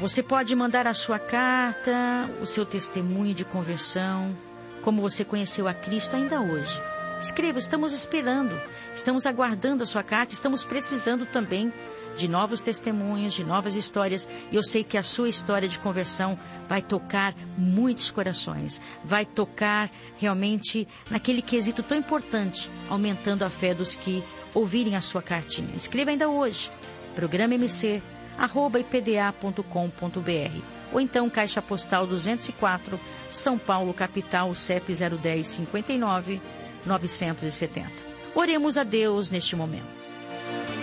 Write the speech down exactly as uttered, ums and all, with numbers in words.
Você pode mandar a sua carta, o seu testemunho de conversão, como você conheceu a Cristo ainda hoje. Escreva, estamos esperando, estamos aguardando a sua carta, estamos precisando também de novos testemunhos, de novas histórias. E eu sei que a sua história de conversão vai tocar muitos corações, vai tocar realmente naquele quesito tão importante, aumentando a fé dos que ouvirem a sua cartinha. Escreva ainda hoje, programa M C, arroba i p d a ponto com ponto b r, ou então Caixa Postal duzentos e quatro, São Paulo, capital, C E P zero um zero cinquenta e nove novecentos e setenta. Oremos a Deus neste momento.